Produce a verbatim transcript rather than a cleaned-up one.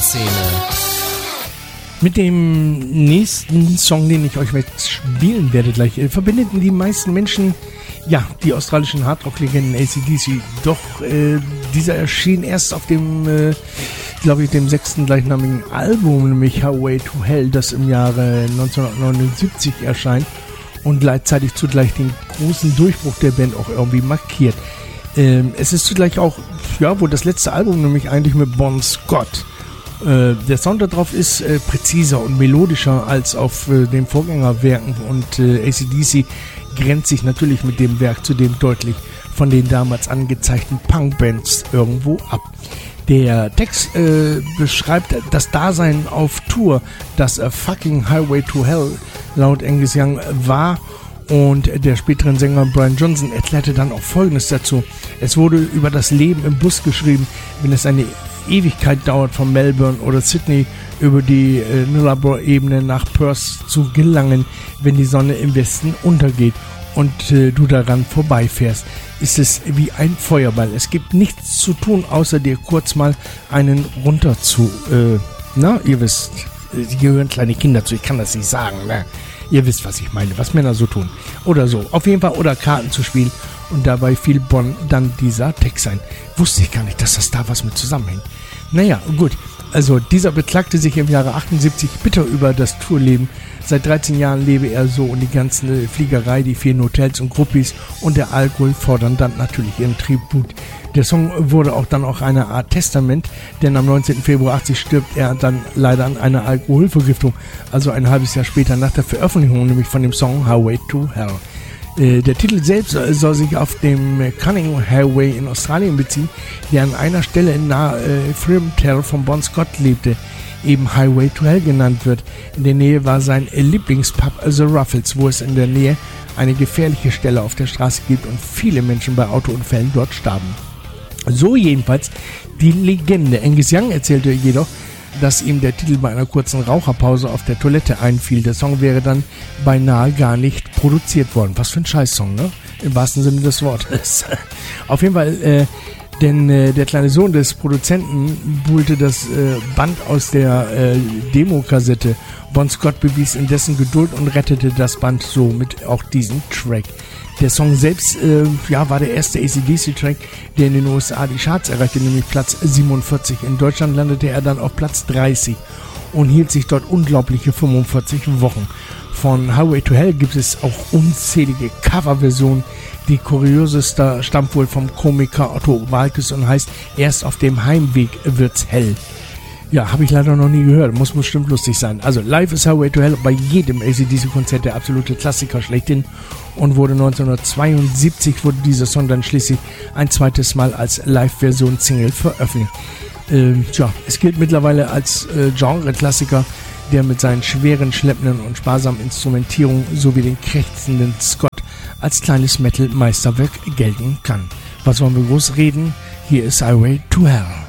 Szene. Mit dem nächsten Song, den ich euch jetzt spielen werde gleich, äh, verbindeten die meisten Menschen ja die australischen Hardrock-Legenden A C D C. Doch äh, dieser erschien erst auf dem, äh, glaube ich, dem sechsten gleichnamigen Album, nämlich Highway to Hell, das im Jahre neunzehnhundertneunundsiebzig erscheint und gleichzeitig zugleich den großen Durchbruch der Band auch irgendwie markiert. Ähm, es ist zugleich auch, ja, wohl das letzte Album, nämlich eigentlich mit Bon Scott. Äh, der Sound darauf ist äh, präziser und melodischer als auf äh, den Vorgängerwerken und äh, A C D C grenzt sich natürlich mit dem Werk zudem deutlich von den damals angezeigten Punkbands irgendwo ab. Der Text äh, beschreibt das Dasein auf Tour, das A Fucking Highway to Hell laut Angus Young war. Und der späteren Sänger Brian Johnson erklärte dann auch Folgendes dazu. Es wurde über das Leben im Bus geschrieben, wenn es eine Ewigkeit dauert, von Melbourne oder Sydney über die äh, Nullarbor-Ebene nach Perth zu gelangen, wenn die Sonne im Westen untergeht und äh, du daran vorbeifährst, ist es wie ein Feuerball. Es gibt nichts zu tun, außer dir kurz mal einen runter zu, äh, na, ihr wisst, hier gehören kleine Kinder zu, ich kann das nicht sagen, ne? Ihr wisst, was ich meine, was Männer so tun. Oder so, auf jeden Fall, oder Karten zu spielen. Und dabei fiel Bonn dann dieser Text ein. Wusste ich gar nicht, dass das da was mit zusammenhängt. Naja, gut. Also dieser beklagte sich im Jahre achtundsiebzig bitter über das Tourleben. Seit dreizehn Jahren lebe er so und die ganze Fliegerei, die vielen Hotels und Groupies und der Alkohol fordern dann natürlich ihren Tribut. Der Song wurde auch dann auch eine Art Testament, denn am neunzehnten Februar achtzig stirbt er dann leider an einer Alkoholvergiftung, also ein halbes Jahr später nach der Veröffentlichung, nämlich von dem Song Highway to Hell. Äh, der Titel selbst soll sich auf dem Cunningham Highway in Australien beziehen, der an einer Stelle nahe äh, Fremantle von Bon Scott lebte, eben Highway to Hell genannt wird. In der Nähe war sein Lieblingspub The Ruffles, wo es in der Nähe eine gefährliche Stelle auf der Straße gibt und viele Menschen bei Autounfällen dort starben. So jedenfalls die Legende. Angus Young erzählte jedoch, dass ihm der Titel bei einer kurzen Raucherpause auf der Toilette einfiel. Der Song wäre dann beinahe gar nicht produziert worden. Was für ein Scheißsong, ne? Im wahrsten Sinne des Wortes. Auf jeden Fall, äh, denn äh, der kleine Sohn des Produzenten buhlte das äh, Band aus der äh, Demokassette. Bon Scott bewies indessen Geduld und rettete das Band somit auch diesen Track. Der Song selbst äh, ja, war der erste A C D C-Track, der in den U S A die Charts erreichte, nämlich Platz siebenundvierzig. In Deutschland landete er dann auf Platz dreißig und hielt sich dort unglaubliche fünfundvierzig Wochen. Von Highway to Hell gibt es auch unzählige Coverversionen. Die kurioseste stammt wohl vom Komiker Otto Walkes und heißt Erst auf dem Heimweg wird's hell. Ja, habe ich leider noch nie gehört. Muss bestimmt lustig sein. Also Live is Highway to Hell bei jedem A C D C-Konzert der absolute Klassiker schlechthin und wurde neunzehnhundertzweiundsiebzig wurde dieser Song dann schließlich ein zweites Mal als Live-Version Single veröffentlicht. Ähm, tja, es gilt mittlerweile als äh, Genre-Klassiker, der mit seinen schweren, schleppenden und sparsamen Instrumentierungen sowie den krächzenden Scott als kleines Metal-Meisterwerk gelten kann. Was wollen wir groß reden? Hier ist Highway to Hell.